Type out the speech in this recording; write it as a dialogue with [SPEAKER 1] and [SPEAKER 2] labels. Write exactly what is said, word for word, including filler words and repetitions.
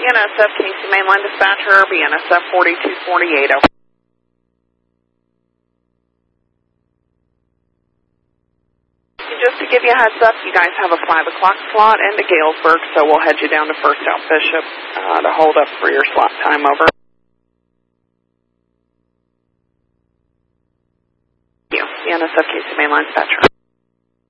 [SPEAKER 1] N S F Casey Mainline Dispatcher, B N S F forty-two forty-eight, over. Just to give you a heads up, you guys have a five o'clock slot into Galesburg, so we'll head you down to First South Bishop uh, to hold up for your slot time, over. B N S F Casey Mainline Dispatcher.